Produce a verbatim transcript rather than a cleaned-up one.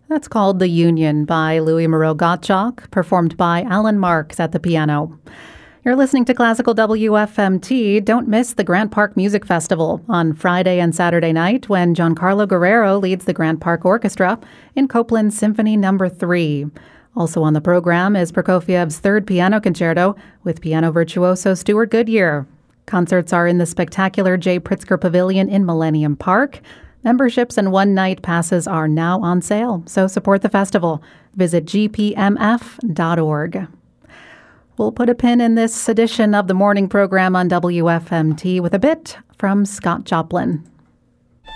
That's called The Union by Louis Moreau Gottschalk, performed by Alan Marks at the piano. You're listening to Classical W F M T. Don't miss the Grant Park Music Festival on Friday and Saturday night when Giancarlo Guerrero leads the Grant Park Orchestra in Copland's Symphony Number three. Also on the program is Prokofiev's third piano concerto with piano virtuoso Stuart Goodyear. Concerts are in the spectacular J. Pritzker Pavilion in Millennium Park. Memberships and one-night passes are now on sale, so support the festival. Visit g p m f dot org. We'll put a pin in this edition of the morning program on W F M T with a bit from Scott Joplin.